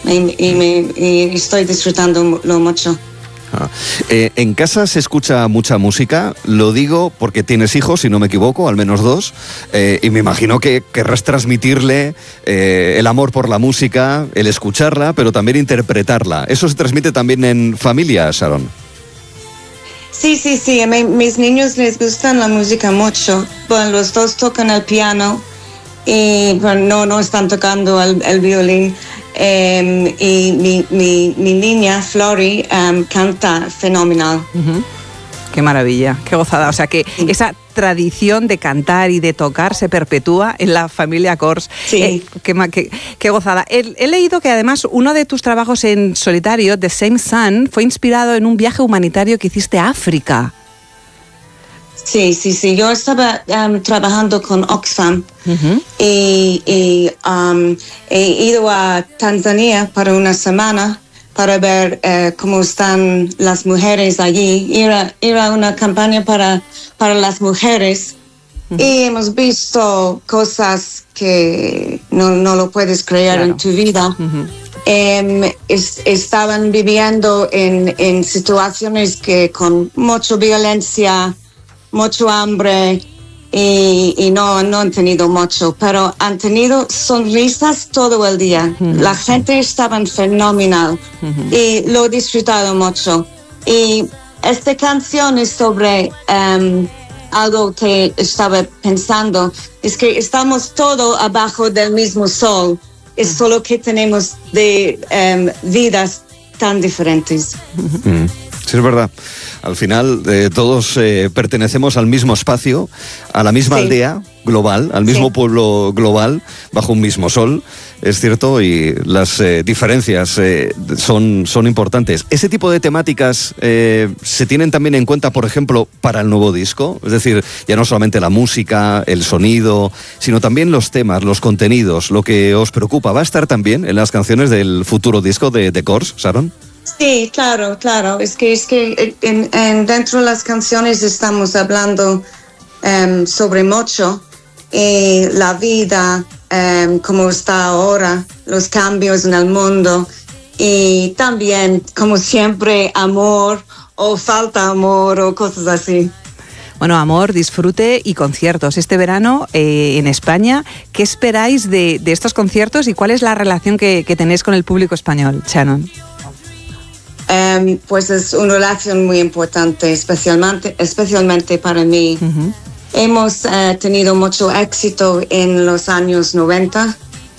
y estoy disfrutándolo mucho. ¿En casa se escucha mucha música? Lo digo porque tienes hijos, si no me equivoco, al menos 2, y me imagino que querrás transmitirle el amor por la música, el escucharla, pero también interpretarla. ¿Eso se transmite también en familia, Sharon? Sí. A mis niños les gusta la música mucho. Bueno, los 2 tocan el piano y bueno, no están tocando el violín. Y mi niña, Flori, canta fenomenal. Uh-huh. Qué maravilla, qué gozada. O sea que esa tradición de cantar y de tocar se perpetúa en la familia Cors. Sí. Qué gozada. He leído que además uno de tus trabajos en solitario, The Same Sun, fue inspirado en un viaje humanitario que hiciste a África. Sí. Yo estaba trabajando con Oxfam y he ido a Tanzania para una semana para ver cómo están las mujeres allí. Era una campaña para las mujeres y hemos visto cosas que no lo puedes creer, claro, en tu vida. Estaban viviendo en situaciones que con mucha violencia, mucho hambre y no han tenido mucho, pero han tenido sonrisas todo el día. La gente estaba fenomenal y lo he disfrutado mucho. Y esta canción es sobre algo que estaba pensando, es que estamos todos abajo del mismo sol, es solo que tenemos vidas tan diferentes. Sí, es verdad. Al final todos pertenecemos al mismo espacio, a la misma aldea global, al mismo pueblo global, bajo un mismo sol, es cierto, y las diferencias son importantes. ¿Ese tipo de temáticas se tienen también en cuenta, por ejemplo, para el nuevo disco? Es decir, ya no solamente la música, el sonido, sino también los temas, los contenidos, lo que os preocupa. ¿Va a estar también en las canciones del futuro disco de The Cors, Sharon? Sí, claro. Es que dentro de las canciones estamos hablando sobre mucho, la vida, cómo está ahora, los cambios en el mundo y también, como siempre, amor o falta amor o cosas así. Bueno, amor, disfrute y conciertos. Este verano en España, ¿qué esperáis de estos conciertos y cuál es la relación que tenéis con el público español, Shannon? Pues es una relación muy importante, especialmente para mí. Hemos tenido mucho éxito en los años 90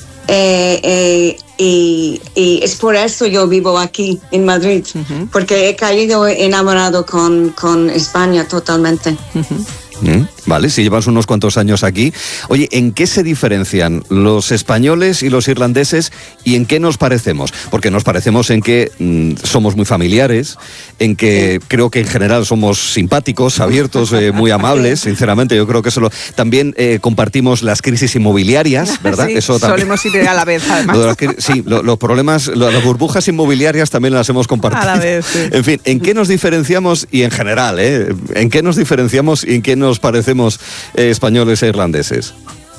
y es por eso yo vivo aquí en Madrid, porque he caído enamorado con España totalmente. Vale, si llevas unos cuantos años aquí. Oye, ¿en qué se diferencian los españoles y los irlandeses y en qué nos parecemos? Porque nos parecemos en que somos muy familiares, en que creo que en general somos simpáticos, abiertos, muy amables, sinceramente. Yo creo que eso también compartimos las crisis inmobiliarias, ¿verdad? Sí, eso también. solemos ir a la vez, además. Sí, los problemas, las burbujas inmobiliarias también las hemos compartido. A la vez, sí. En fin, ¿en qué nos diferenciamos y en general, en qué nos diferenciamos y en qué nos parecemos españoles e irlandeses?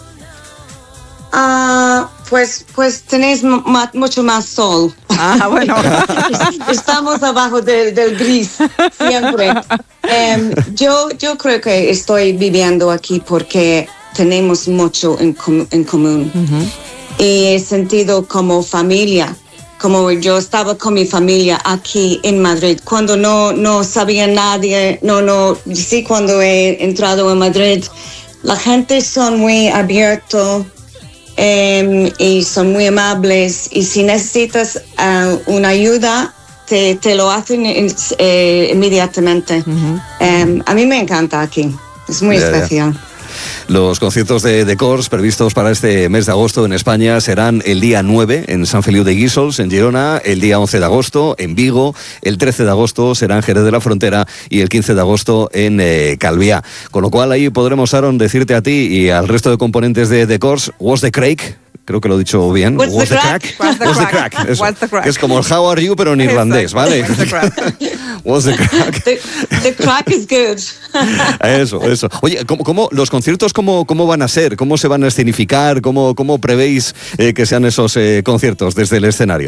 Pues tenéis mucho más sol. Bueno. Estamos abajo del gris siempre. Yo creo que estoy viviendo aquí porque tenemos mucho en común. Y he sentido como familia. Como yo estaba con mi familia aquí en Madrid, cuando no sabía nadie, sí, cuando he entrado en Madrid, la gente son muy abiertos y son muy amables, y si necesitas una ayuda, te lo hacen inmediatamente. A mí me encanta aquí, es muy especial. Los conciertos de The Cors previstos para este mes de agosto en España serán el día 9 en Sant Feliu de Guíxols, en Girona, el día 11 de agosto en Vigo, el 13 de agosto será en Jerez de la Frontera y el 15 de agosto en Calviá. Con lo cual ahí podremos, Sharon, decirte a ti y al resto de componentes de The Cors, what's the crack? Creo que lo he dicho bien. What's the crack? What's the crack? Eso, What's the crack? que es como el how are you, pero en irlandés, ¿vale? What's the crack? What's the crack? The crack is good. Eso. Oye, ¿cómo los conciertos cómo van a ser? ¿Cómo se van a escenificar? ¿Cómo prevéis que sean esos conciertos desde el escenario?